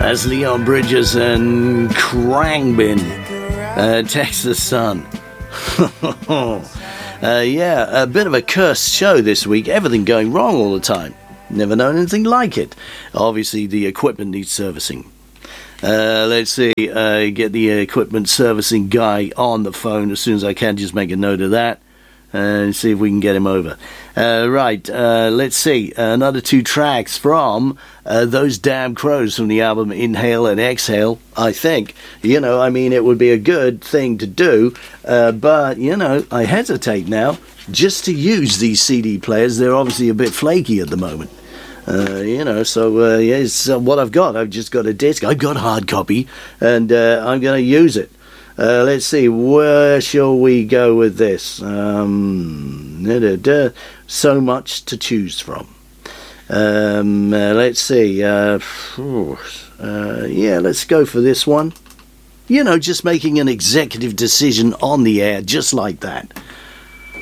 That's Leon Bridges and Khruangbin, Texas Sun. Yeah, a bit of a cursed show this week. Everything going wrong all the time. Never known anything like it. Obviously, the equipment needs servicing. Let's see, get the equipment servicing guy on the phone as soon as I can. Just make a note of that and see if we can get him over. Right, let's see. Another 2 tracks from Those Damn Crows from the album Inhale and Exhale, I think. You know, I mean, it would be a good thing to do, but, you know, I hesitate now just to use these CD players. They're obviously a bit flaky at the moment. You know, so yeah, it's what I've got. I've just got a disc. I've got a hard copy, and I'm going to use it. Let's see, where shall we go with this? So much to choose from. Let's see. Yeah, let's go for this one. You know, just making an executive decision on the air, just like that.